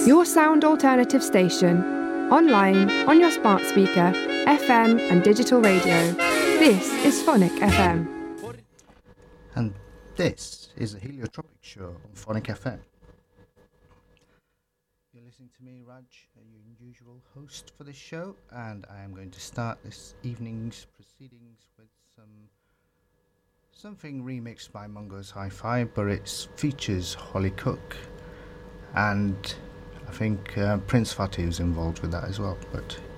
your sound alternative station, online, on your smart speaker, FM and digital radio. This is Phonic FM. And this is the Heliotropic Show on Phonic FM. You're listening to me, Raj, your usual host for this show, and I am going to start this evening's proceedings with something remixed by Mungo's Hi-Fi, but it features Holly Cook, and I think Prince Fatih was involved with that as well, but